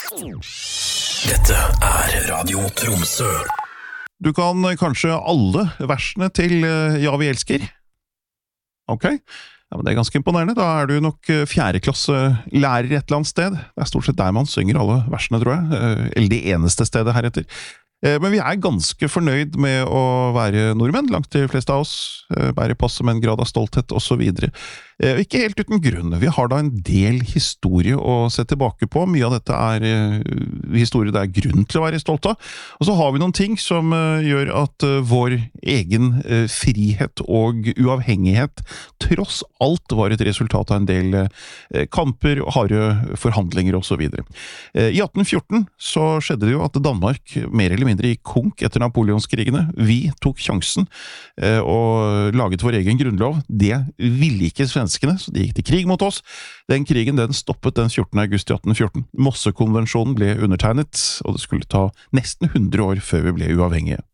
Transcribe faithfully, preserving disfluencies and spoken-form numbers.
Dette er Radio Tromsø. Du kan kanskje alle versene til Ja, vi elsker. Ok, ja, men det er ganske imponerende. Da er du nok fjerdeklasse lærer et eller annet sted. Det er stort sett der man synger alle versene, tror jeg. Eller det eneste stedet heretter. Men vi er ganske fornøyd med å være nordmenn, langt de fleste av oss, bære passe med en grad av stolthet og så videre. Ikke helt uten grunn. Vi har da en del historie å se tilbake på. Mye av dette er historie det er grunn til å være stolt av. Og så har vi noen ting som gjør at vår egen frihet og uavhengighet tross alt var et resultat av en del kamper, harde forhandlinger og så videre. I atten fjorten så skjedde det jo at Danmark mer eller mindre gikk konk etter Napoleonskrigene. Vi tok sjansen og laget vår egen grunnlov. Det ville ikke svenskene, så de gikk til krig mot oss. Den krigen den stoppet den fjortende august i atten fjorten. Mossekonvensjonen ble undertegnet, og det skulle ta nesten hundre år før vi ble uavhengige.